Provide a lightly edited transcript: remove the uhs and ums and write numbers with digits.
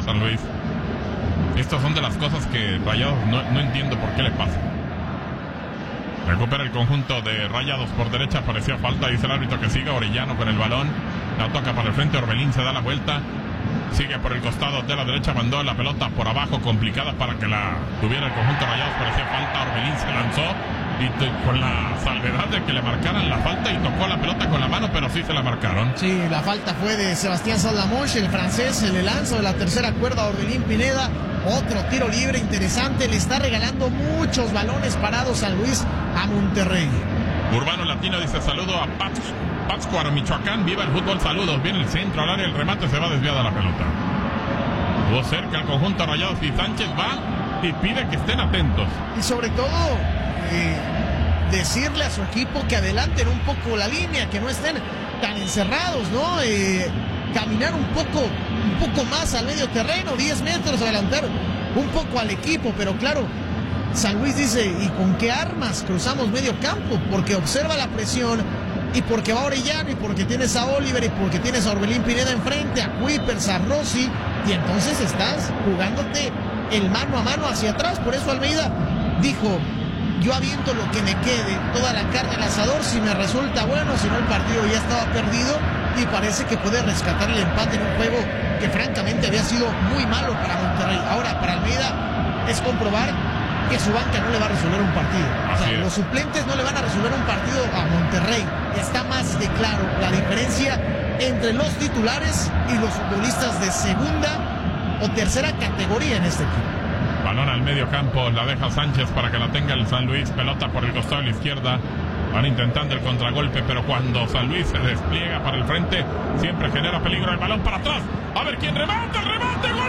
San Luis. Estas son de las cosas que Rayados no entiendo por qué le pasa. Recupera el conjunto de Rayados por derecha, parecía falta, dice el árbitro que siga. Orellano con el balón, la toca para el frente, Orbelín se da la vuelta, sigue por el costado de la derecha, mandó la pelota por abajo, complicada para que la tuviera el conjunto Rayados, parecía falta, Orbelín se lanzó y con la salvedad de que le marcaran la falta y tocó la pelota con la mano, pero sí se la marcaron. Sí, la falta fue de Sebastián Saldamosh, el francés, se le lanzó de la tercera cuerda a Orbelín Pineda. Otro tiro libre interesante, le está regalando muchos balones parados San Luis a Monterrey. Urbano Latino dice saludo a Pátzcuaro, Michoacán, viva el fútbol, saludos. Viene el centro al área, el remate, se va desviada la pelota. Tuvo cerca el conjunto Rayados y Sánchez va y pide que estén atentos. Y sobre todo, decirle a su equipo que adelanten un poco la línea, que no estén tan encerrados, ¿no? Caminar un poco más al medio terreno, 10 metros, adelantar un poco al equipo, pero claro, San Luis dice, ¿y con qué armas cruzamos medio campo? Porque observa la presión, y porque va Orellano, y porque tienes a Oliver, y porque tienes a Orbelín Pineda enfrente, a Kuipers, a Rossi, y entonces estás jugándote el mano a mano hacia atrás. Por eso Almeida dijo, yo aviento lo que me quede, toda la carne al asador, si me resulta bueno, si no el partido ya estaba perdido, y parece que puede rescatar el empate en un juego que francamente había sido muy malo para Monterrey. Ahora, para Almeida es comprobar que su banca no le va a resolver un partido. O sea, los suplentes no le van a resolver un partido a Monterrey. Está más de claro la diferencia entre los titulares y los futbolistas de segunda o tercera categoría en este equipo. Balón al medio campo, la deja Sánchez para que la tenga el San Luis, pelota por el costado de la izquierda. Van intentando el contragolpe, pero cuando San Luis se despliega para el frente, siempre genera peligro. El balón para atrás. A ver quién remata, el remate, ¡gol!